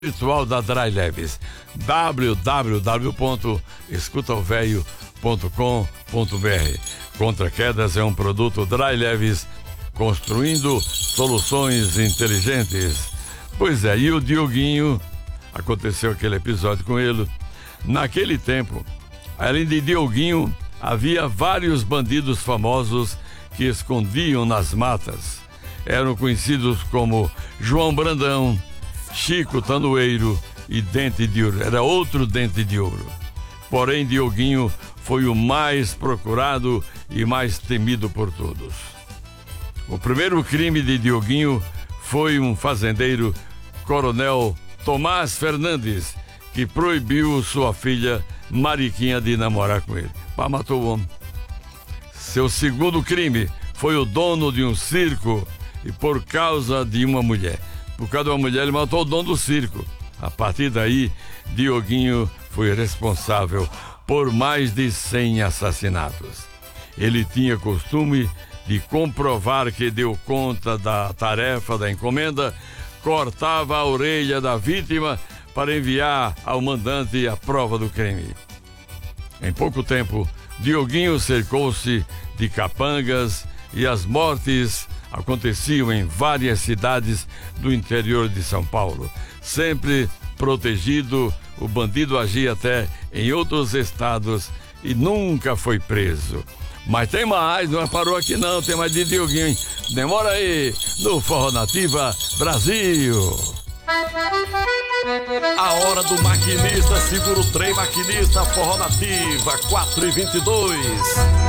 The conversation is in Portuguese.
virtual da Dry Leves, www.escutaovelho.com.br. Contra Quedas é um produto Dry Leves, construindo soluções inteligentes. Pois é, e o Dioguinho, aconteceu aquele episódio com ele. Naquele tempo, além de Dioguinho, havia vários bandidos famosos que escondiam nas matas. Eram conhecidos como João Brandão, Chico Tanoeiro e Dente de Ouro. Era outro Dente de Ouro. Porém, Dioguinho foi o mais procurado e mais temido por todos. O primeiro crime de Dioguinho foi um fazendeiro, Coronel Tomás Fernandes, que proibiu sua filha Mariquinha de namorar com ele. Pá, matou o homem. Seu segundo crime foi o dono de um circo e por causa de uma mulher. Por causa de uma mulher, ele matou o dono do circo. A partir daí, Dioguinho foi responsável por mais de 100 assassinatos. Ele tinha costume de comprovar que deu conta da tarefa da encomenda, cortava a orelha da vítima para enviar ao mandante a prova do crime. Em pouco tempo, Dioguinho cercou-se de capangas e as mortes aconteciam em várias cidades do interior de São Paulo. Sempre protegido, o bandido agia até em outros estados e nunca foi preso. Mas tem mais, não parou aqui não, tem mais de Dioguinho, hein? Demora aí, no Forró Nativa Brasil. A hora do maquinista, segura o trem, maquinista, Forró Nativa, 4h22.